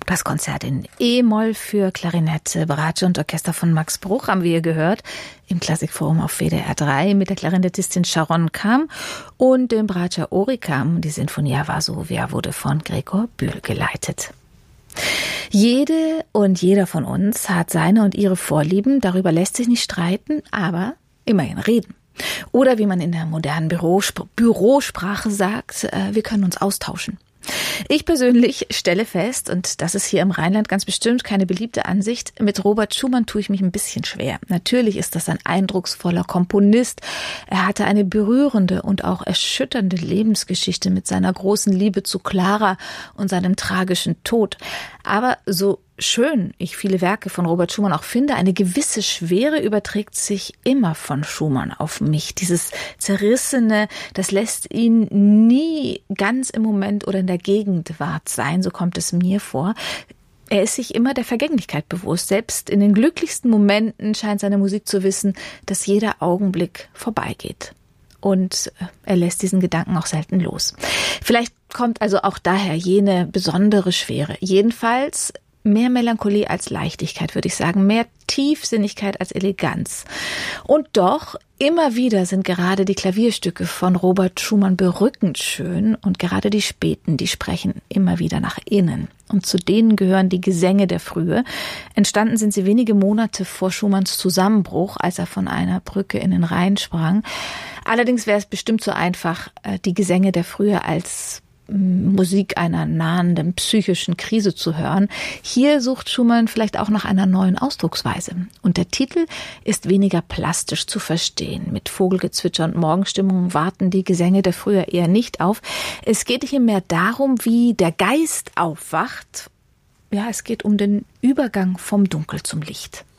Das Konzert in E-Moll für Klarinette, Bratsche und Orchester von Max Bruch haben wir gehört im Klassikforum auf WDR 3 mit der Klarinettistin Sharon Kam und dem Bratscher Ori Kam. Die Sinfonia Varsovia wurde von Gregor Bühl geleitet. Jede und jeder von uns hat seine und ihre Vorlieben, darüber lässt sich nicht streiten, aber immerhin reden. Oder wie man in der modernen Bürosprache sagt, wir können uns austauschen. Ich persönlich stelle fest, und das ist hier im Rheinland ganz bestimmt keine beliebte Ansicht, mit Robert Schumann tue ich mich ein bisschen schwer. Natürlich ist das ein eindrucksvoller Komponist. Er hatte eine berührende und auch erschütternde Lebensgeschichte mit seiner großen Liebe zu Clara und seinem tragischen Tod. Aber so schön ich viele Werke von Robert Schumann auch finde, eine gewisse Schwere überträgt sich immer von Schumann auf mich. Dieses Zerrissene, das lässt ihn nie ganz im Moment oder in der Gegenwart sein, so kommt es mir vor. Er ist sich immer der Vergänglichkeit bewusst. Selbst in den glücklichsten Momenten scheint seine Musik zu wissen, dass jeder Augenblick vorbeigeht. Und er lässt diesen Gedanken auch selten los. Vielleicht kommt also auch daher jene besondere Schwere. Jedenfalls mehr Melancholie als Leichtigkeit, würde ich sagen. Mehr Tiefsinnigkeit als Eleganz. Und doch, immer wieder sind gerade die Klavierstücke von Robert Schumann berückend schön und gerade die späten, die sprechen immer wieder nach innen. Und zu denen gehören die Gesänge der Frühe. Entstanden sind sie wenige Monate vor Schumanns Zusammenbruch, als er von einer Brücke in den Rhein sprang. Allerdings wäre es bestimmt so einfach, die Gesänge der Frühe als Musik einer nahenden psychischen Krise zu hören. Hier sucht Schumann vielleicht auch nach einer neuen Ausdrucksweise. Und der Titel ist weniger plastisch zu verstehen. Mit Vogelgezwitscher und Morgenstimmung warten die Gesänge der Frühe eher nicht auf. Es geht hier mehr darum, wie der Geist aufwacht. Ja, es geht um den Übergang vom Dunkel zum Licht.